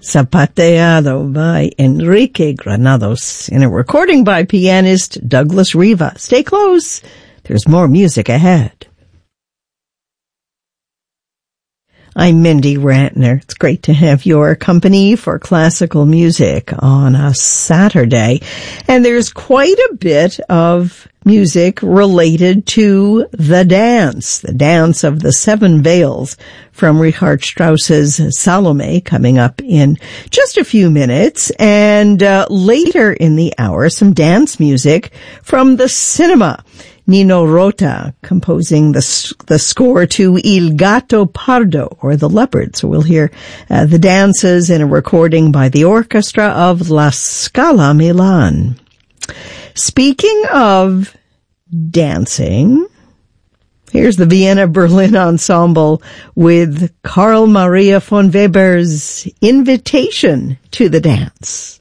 Zapateado by Enrique Granados in a recording by pianist Douglas Riva. Stay close. There's more music ahead. I'm Mindy Rantner. It's great to have your company for classical music on a Saturday. And there's quite a bit of music related to the dance of the Seven Veils from Richard Strauss's Salome, coming up in just a few minutes. And later in the hour, some dance music from the cinema. Nino Rota composing the score to Il Gatto Pardo, or The Leopard. So we'll hear the dances in a recording by the orchestra of La Scala Milan. Speaking of dancing, here's the Vienna Berlin Ensemble with Carl Maria von Weber's Invitation to the Dance.